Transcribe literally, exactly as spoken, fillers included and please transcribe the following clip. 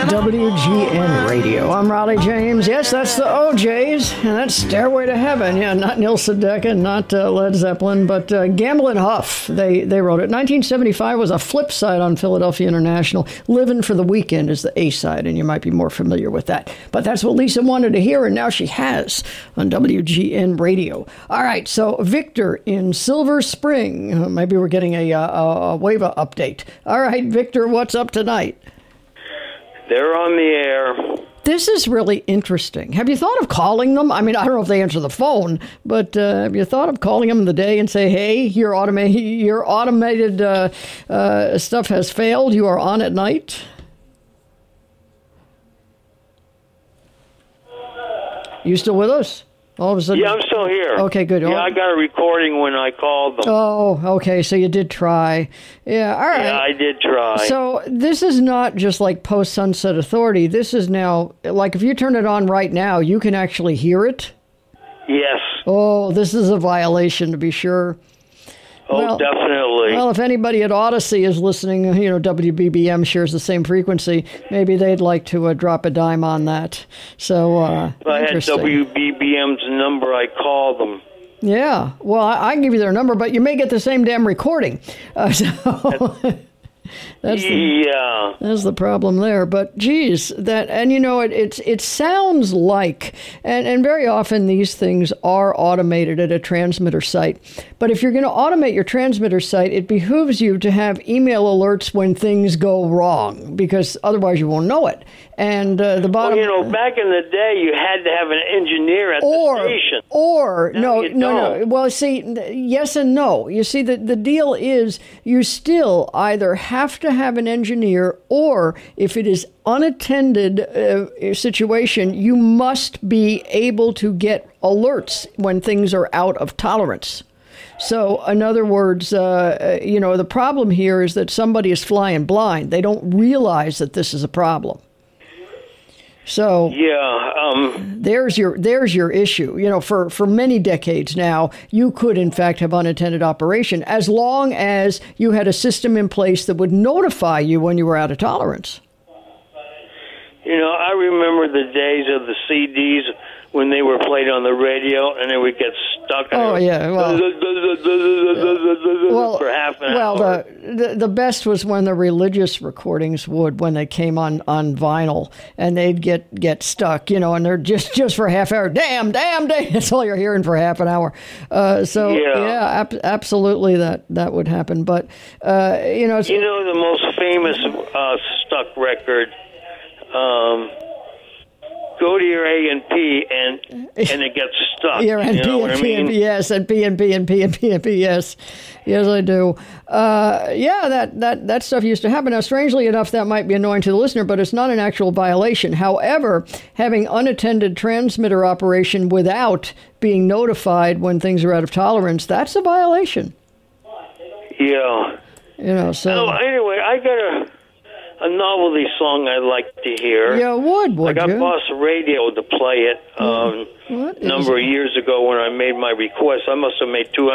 W G N Radio. I'm Raleigh James. Yes, that's the O Js, and that's Stairway to Heaven. Yeah, not Neil Sedaka, not uh, Led Zeppelin, but uh, Gamble and Huff. They they wrote it. nineteen seventy-five was a flip side on Philadelphia International. Livin' for the Weekend is the A side, and you might be more familiar with that. But that's what Lisa wanted to hear, and now she has on W G N Radio. All right, so Victor in Silver Spring. Uh, maybe we're getting a, a, a WAVA update. All right, Victor, what's up tonight? They're on the air. This is really interesting. Have you thought of calling them? I mean, I don't know if they answer the phone, but uh, have you thought of calling them in the day and say, hey, your, automa- your automated uh, uh, stuff has failed. You are on at night? You still with us? All of a sudden. Yeah, I'm still here. Okay, good. Yeah, I got a recording when I called them. Oh, okay. So you did try. Yeah, all right. Yeah, I did try. So this is not just like post-sunset authority. This is now, like if you turn it on right now, you can actually hear it? Yes. Oh, this is a violation to be sure. Oh, well, definitely. Well, if anybody at Odyssey is listening, you know, W B B M shares the same frequency. Maybe they'd like to uh, drop a dime on that. So, uh, if I had W B B M's number, I'd call them. Yeah. Well, I, I can give you their number, but you may get the same damn recording. Uh, so... That's the, yeah, that's the problem there. But geez, that and you know it it's it sounds like and, and very often these things are automated at a transmitter site. But if you're going to automate your transmitter site, it behooves you to have email alerts when things go wrong, because otherwise you won't know it. And uh, the bottom, well, you know, back in the day, you had to have an engineer at or, the station. Or now no, you no, don't. no. Well, see, yes and no. You see, the the deal is you still either have to have an engineer, or if it is unattended uh, situation, you must be able to get alerts when things are out of tolerance. So, in other words, uh, you know, the problem here is that somebody is flying blind. They don't realize that this is a problem. So yeah, um, there's your there's your issue. You know, for, for many decades now, you could in fact have unattended operation as long as you had a system in place that would notify you when you were out of tolerance. You know, I remember the days of the C Ds when they were played on the radio and they would get stuck. Oh, yeah. Well, well, for half an well hour. the, the the best was when the religious recordings would, when they came on, on vinyl, and they'd get, get stuck, you know, and they're just, just for a half hour. Damn, damn, damn. That's all you're hearing for half an hour. Uh, so, yeah, yeah ab- absolutely that, that would happen. But, uh, you know. You know, the most famous uh, stuck record, um, go to your A and P and and it gets stuck. Yeah, and you know P what and I P mean? and P, yes, and P and P and P and P and P, yes, yes, I do. Uh, yeah, that, that that stuff used to happen. Now, strangely enough, that might be annoying to the listener, but it's not an actual violation. However, having unattended transmitter operation without being notified when things are out of tolerance—that's a violation. Yeah. You know. So oh, anyway, I got a. A novelty song I'd like to hear. Yeah, would, would I got you? Boss Radio to play it um, what a number is of years ago when I made my request. I must have made two